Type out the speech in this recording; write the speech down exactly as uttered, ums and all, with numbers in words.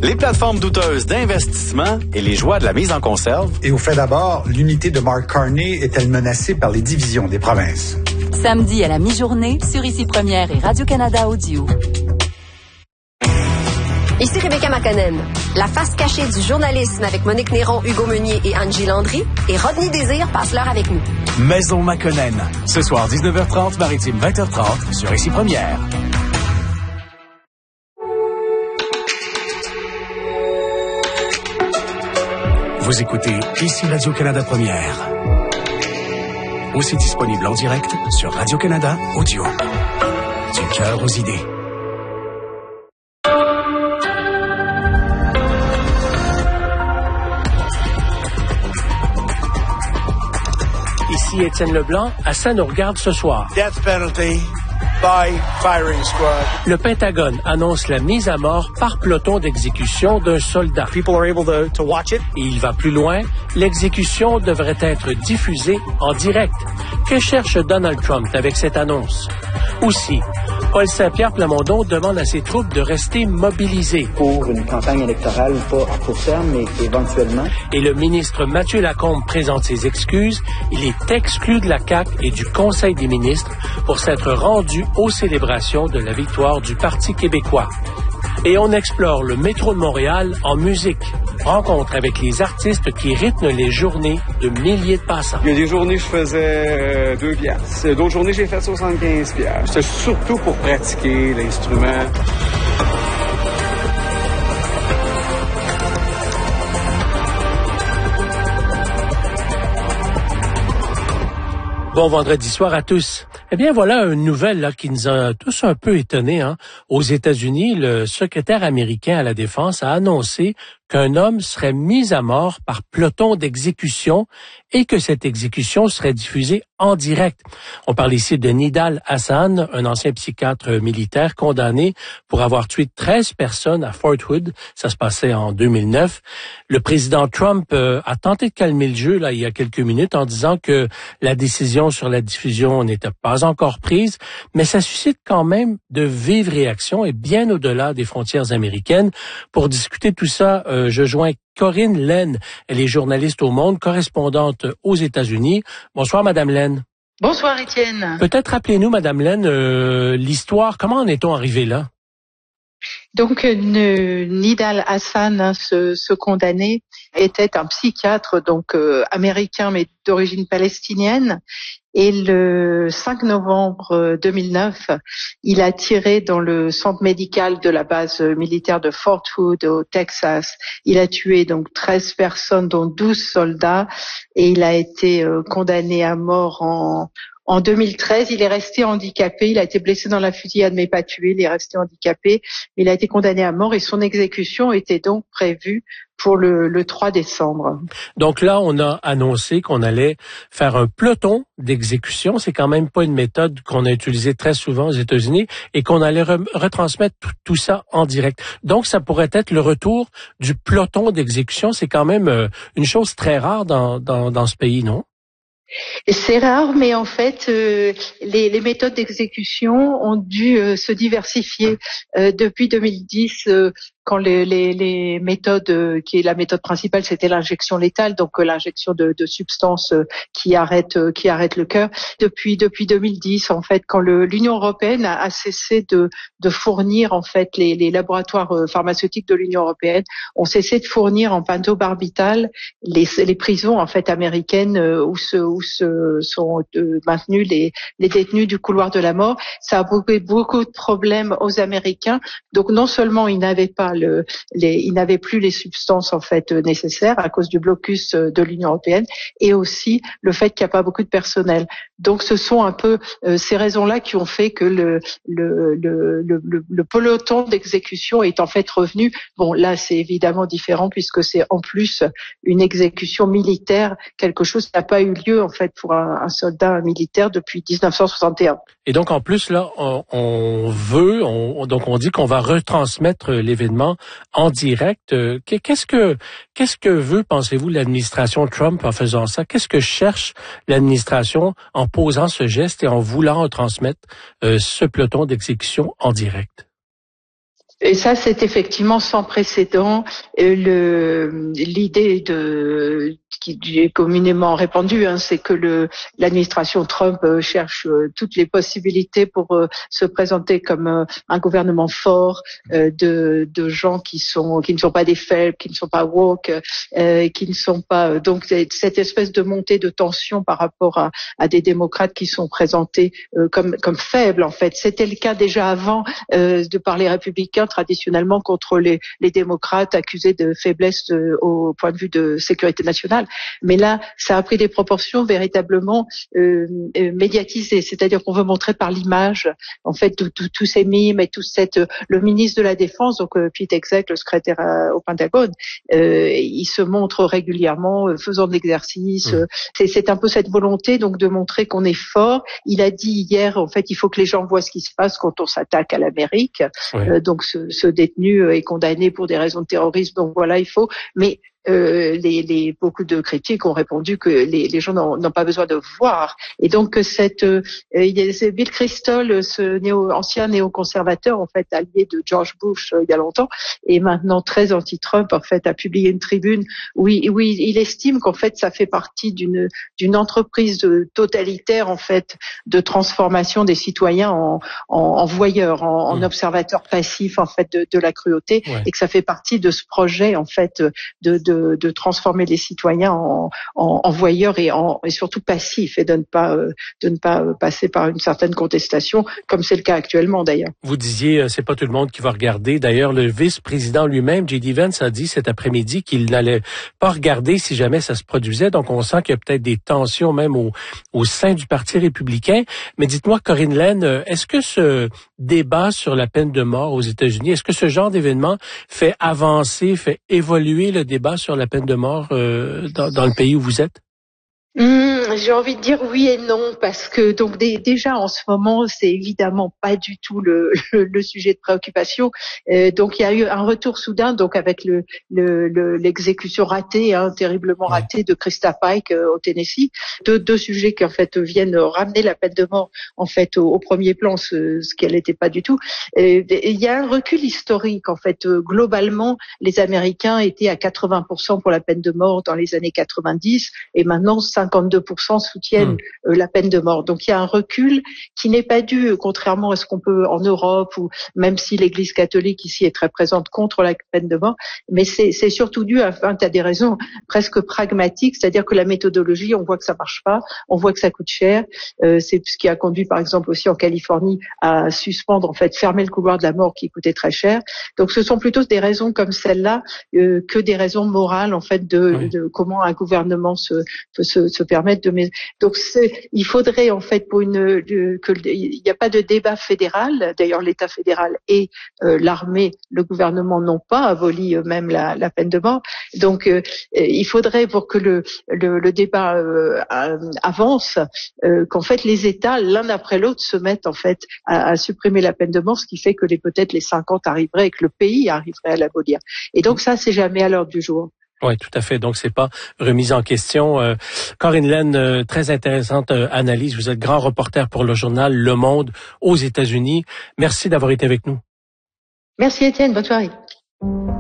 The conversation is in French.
les plateformes douteuses d'investissement et les joies de la mise en conserve. Et au fait d'abord, l'unité de Mark Carney est-elle menacée par les divisions des provinces? Samedi à la mi-journée, sur Ici Première et Radio-Canada Audio. Ici Rebecca McConnell. La face cachée du journalisme avec Monique Néron, Hugo Meunier et Angie Landry. Et Rodney Désir passe l'heure avec nous. Maison McConnell. Ce soir, dix-neuf heures trente, Maritime vingt heures trente, sur Ici Première. Vous écoutez Ici Radio-Canada Première. Aussi disponible en direct sur Radio-Canada Audio. Du cœur aux idées. Ici Étienne Leblanc, à ça nous regarde ce soir. Death penalty by firing squad. Le Pentagone annonce la mise à mort par peloton d'exécution d'un soldat. People are able to, to watch it. Et il va plus loin, l'exécution devrait être diffusée en direct. Que cherche Donald Trump avec cette annonce? Aussi, Paul Saint-Pierre Plamondon demande à ses troupes de rester mobilisées. Pour une campagne électorale, pas à court terme, mais éventuellement. Et le ministre Mathieu Lacombe présente ses excuses. Il est exclu de la C A Q et du Conseil des ministres pour s'être rendu aux célébrations de la victoire du Parti québécois. Et on explore le métro de Montréal en musique. Rencontre avec les artistes qui rythment les journées de milliers de passants. Il y a des journées je faisais euh, deux piastres. D'autres journées, j'ai fait soixante-quinze piastres. C'était surtout pour pratiquer l'instrument. Bon vendredi soir à tous. Eh bien, voilà une nouvelle là qui nous a tous un peu étonnés. Hein. Aux États-Unis, le secrétaire américain à la Défense a annoncé qu'un homme serait mis à mort par peloton d'exécution et que cette exécution serait diffusée en direct. On parle ici de Nidal Hasan, un ancien psychiatre militaire condamné pour avoir tué treize personnes à Fort Hood. Ça se passait en deux mille neuf. Le président Trump euh, a tenté de calmer le jeu là il y a quelques minutes en disant que la décision sur la diffusion n'était pas encore prise, mais ça suscite quand même de vives réactions et bien au-delà des frontières américaines. Pour discuter tout ça, euh, je joins Corinne Laine. Elle est journaliste au Monde, correspondante aux États-Unis. Bonsoir, Madame Laine. Bonsoir, Étienne. Peut-être rappelez-nous, Madame Laine, euh, l'histoire. Comment en est-on arrivé là? Donc, ne, Nidal Hasan, hein, ce, ce condamné, était un psychiatre donc euh, américain mais d'origine palestinienne. Et le cinq novembre deux mille neuf, il a tiré dans le centre médical de la base militaire de Fort Hood au Texas. Il a tué donc treize personnes, dont douze soldats, et il a été euh, condamné à mort en En deux mille treize, il est resté handicapé. Il a été blessé dans la fusillade, mais pas tué. Il est resté handicapé. Il a été condamné à mort et son exécution était donc prévue pour le, le trois décembre. Donc là, on a annoncé qu'on allait faire un peloton d'exécution. C'est quand même pas une méthode qu'on a utilisée très souvent aux États-Unis et qu'on allait re- retransmettre tout, tout ça en direct. Donc, ça pourrait être le retour du peloton d'exécution. C'est quand même euh, une chose très rare dans, dans, dans ce pays, non? C'est rare, mais en fait, euh, les, les méthodes d'exécution ont dû euh, se diversifier euh, depuis deux mille dix. Euh, quand les, les, les méthodes, euh, qui est la méthode principale, c'était l'injection létale, donc euh, l'injection de, de substances euh, qui arrêtent euh, qui arrêtent le cœur. Depuis depuis deux mille dix, en fait, quand le, l'Union européenne a, a cessé de de fournir, en fait, les, les laboratoires euh, pharmaceutiques de l'Union européenne ont cessé de fournir en pentobarbital les, les prisons, en fait, américaines euh, où se où se sont euh, maintenus les les détenus du couloir de la mort. Ça a beaucoup beaucoup de problèmes aux Américains. Donc non seulement ils n'avaient pas Le, les, ils n'avaient plus les substances en fait nécessaires à cause du blocus de l'Union européenne et aussi le fait qu'il n'y a pas beaucoup de personnel. Donc ce sont un peu euh, ces raisons-là qui ont fait que le le le le, le, le peloton d'exécution est en fait revenu. Bon là c'est évidemment différent puisque c'est en plus une exécution militaire, quelque chose qui n'a pas eu lieu en fait pour un, un soldat militaire depuis dix-neuf cent soixante et un. Et donc en plus là on, on veut, on, donc on dit qu'on va retransmettre l'événement en direct. Qu'est-ce que qu'est-ce que veut, pensez-vous, l'administration Trump en faisant ça? Qu'est-ce que cherche l'administration en posant ce geste et en voulant transmettre euh, ce peloton d'exécution en direct? Et ça, c'est effectivement sans précédent. Le, l'idée de qui est communément répandue, hein, c'est que le, l'administration Trump euh, cherche euh, toutes les possibilités pour euh, se présenter comme euh, un gouvernement fort euh, de, de gens qui sont qui ne sont pas des faibles, qui ne sont pas woke, euh, qui ne sont pas donc cette espèce de montée de tension par rapport à, à des démocrates qui sont présentés euh, comme comme faibles en fait. C'était le cas déjà avant euh, de par les républicains traditionnellement contre les, les démocrates accusés de faiblesse de, au point de vue de sécurité nationale. Mais là, ça a pris des proportions véritablement euh, euh, médiatisées, c'est-à-dire qu'on veut montrer par l'image, en fait, tous ces mimes et tout cette le ministre de la Défense, donc euh, Pete Hegseth, le secrétaire à, au Pentagone, euh, il se montre régulièrement euh, faisant de l'exercice. Euh, c'est, c'est un peu cette volonté donc de montrer qu'on est fort. Il a dit hier, en fait, il faut que les gens voient ce qui se passe quand on s'attaque à l'Amérique. Oui. Euh, donc ce, ce détenu est condamné pour des raisons de terrorisme. Donc voilà, il faut. Mais Euh, les, les beaucoup de critiques ont répondu que les, les gens n'ont, n'ont pas besoin de voir. Et donc cette, euh, il y a, c'est Bill Kristol, ce néo, ancien néoconservateur en fait allié de George Bush euh, il y a longtemps, et maintenant très anti-Trump en fait, a publié une tribune où il, où il, il estime qu'en fait ça fait partie d'une d'une entreprise totalitaire en fait de transformation des citoyens en, en, en voyeurs, en, en observateurs passifs en fait de, de la cruauté, ouais. Et que ça fait partie de ce projet en fait de, de De, de transformer les citoyens en, en, en voyeurs et, en, et surtout passifs et de ne pas euh, de ne pas passer par une certaine contestation comme c'est le cas actuellement d'ailleurs. Vous disiez euh, c'est pas tout le monde qui va regarder. D'ailleurs le vice-président lui-même, J D Vance, a dit cet après-midi qu'il n'allait pas regarder si jamais ça se produisait. Donc on sent qu'il y a peut-être des tensions même au, au sein du Parti républicain. Mais dites-moi Corinne Lehn, est-ce que ce débat sur la peine de mort aux États-Unis, est-ce que ce genre d'événement fait avancer, fait évoluer le débat sur la peine de mort euh, dans, dans le pays où vous êtes? Mmh, j'ai envie de dire oui et non parce que donc d- déjà en ce moment c'est évidemment pas du tout le, le, le sujet de préoccupation. Euh, donc il y a eu un retour soudain donc avec le, le, le l'exécution ratée, hein, terriblement ratée de Krista Pike euh, au Tennessee. Deux, deux sujets qui en fait viennent ramener la peine de mort en fait au, au premier plan, ce, ce qu'elle n'était pas du tout. Et il y a un recul historique en fait. Euh, globalement, les Américains étaient à quatre-vingts pour cent pour la peine de mort dans les années quatre-vingt-dix et maintenant cinquante-deux pour cent soutiennent mmh. la peine de mort. Donc il y a un recul qui n'est pas dû, contrairement à ce qu'on peut en Europe, ou même si l'Église catholique ici est très présente contre la peine de mort, mais c'est, c'est surtout dû à, à des raisons presque pragmatiques, c'est-à-dire que la méthodologie, on voit que ça marche pas, on voit que ça coûte cher. Euh, c'est ce qui a conduit par exemple aussi en Californie à suspendre, en fait, fermer le couloir de la mort qui coûtait très cher. Donc ce sont plutôt des raisons comme celle-là euh, que des raisons morales en fait de, oui. de comment un gouvernement se, se se permettre de donc c'est, il faudrait en fait pour une de, que il n'y a pas de débat fédéral. D'ailleurs l'État fédéral et euh, l'armée, le gouvernement n'ont pas aboli euh, même la, la peine de mort. Donc euh, il faudrait pour que le le, le débat euh, avance euh, qu'en fait les États l'un après l'autre se mettent en fait à, à supprimer la peine de mort, ce qui fait que les peut-être les cinquante arriveraient et que le pays arriverait à l'abolir. Et donc ça c'est jamais à l'ordre du jour. Oui, tout à fait. Donc, c'est pas remis en question. Euh, Corinne Lehn, euh, très intéressante euh, analyse. Vous êtes grand reporter pour le journal Le Monde aux États-Unis. Merci d'avoir été avec nous. Merci Étienne. Bonne soirée.